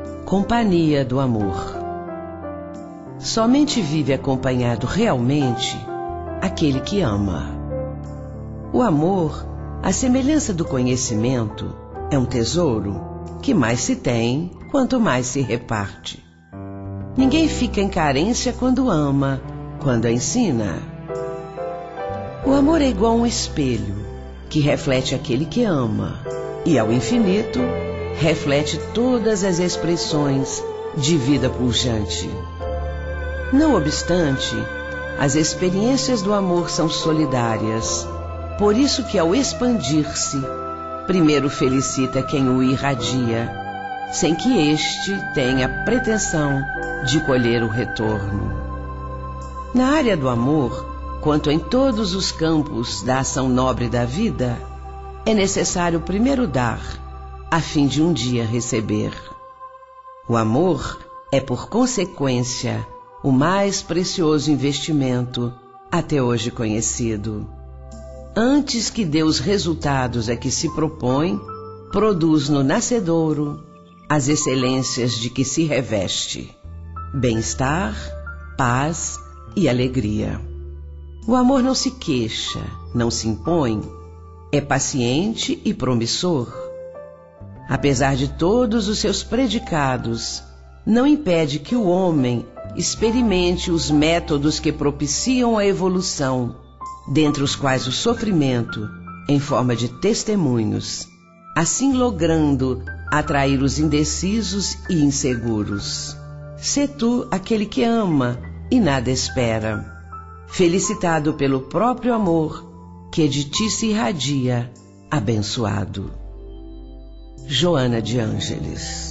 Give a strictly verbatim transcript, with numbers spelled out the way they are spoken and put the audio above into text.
Companhia do amor. Somente vive acompanhado realmente aquele que ama. O amor, à semelhança do conhecimento, é um tesouro que mais se tem quanto mais se reparte. Ninguém fica em carência quando ama, quando ensina. O amor é igual a um espelho que reflete aquele que ama e, ao infinito, reflete todas as expressões de vida pujante. Não obstante, as experiências do amor são solidárias, por isso que, ao expandir-se, primeiro felicita quem o irradia, sem que este tenha pretensão de colher o retorno. Na área do amor, quanto em todos os campos da ação nobre da vida, é necessário primeiro dar, a fim de um dia receber. O amor é, por consequência, o mais precioso investimento até hoje conhecido. Antes que dê os resultados a que se propõe, produz no nascedouro as excelências de que se reveste: bem-estar, paz e alegria. O amor não se queixa, não se impõe, é paciente e promissor. Apesar de todos os seus predicados, não impede que o homem experimente os métodos que propiciam a evolução, dentre os quais o sofrimento, em forma de testemunhos, assim logrando atrair os indecisos e inseguros. Sê tu aquele que ama e nada espera, felicitado pelo próprio amor que de ti se irradia, abençoado. Joana de Ângeles.